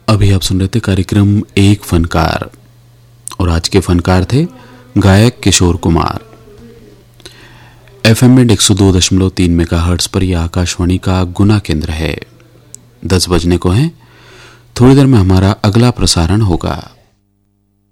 अभी आप सुन रहे थे कार्यक्रम एक फनकार और आज के फनकार थे गायक किशोर कुमार। एफएम में 102.3 मेगाहर्ट्ज पर यह आकाशवाणी का गुना केंद्र है। 10 बजने को है। थोड़ी देर में हमारा अगला प्रसारण होगा।